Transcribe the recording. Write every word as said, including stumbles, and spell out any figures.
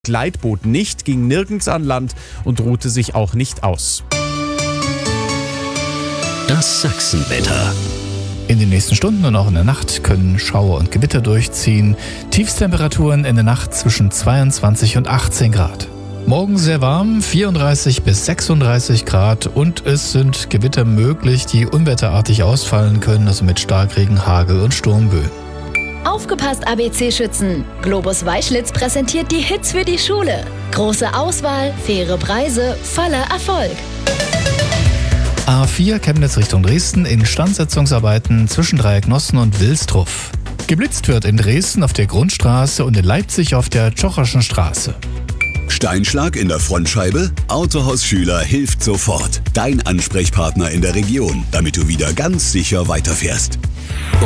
Gleitboot nicht, ging nirgends an Land und ruhte sich auch nicht aus. Das Sachsenwetter. In den nächsten Stunden und auch in der Nacht können Schauer und Gewitter durchziehen. Tiefstemperaturen in der Nacht zwischen zweiundzwanzig und achtzehn Grad. Morgen sehr warm, vierunddreißig bis sechsunddreißig Grad, und es sind Gewitter möglich, die unwetterartig ausfallen können, also mit Starkregen, Hagel und Sturmböen. Aufgepasst, A B C-Schützen! Globus Weißlitz präsentiert die Hits für die Schule. Große Auswahl, faire Preise, voller Erfolg. A vier Chemnitz Richtung Dresden, Instandsetzungsarbeiten zwischen Dreiecknossen und Wilstruff. Geblitzt wird in Dresden auf der Grundstraße und in Leipzig auf der Tschocherschen Straße. Steinschlag in der Frontscheibe? Autohaus Schüler hilft sofort. Dein Ansprechpartner in der Region, damit du wieder ganz sicher weiterfährst.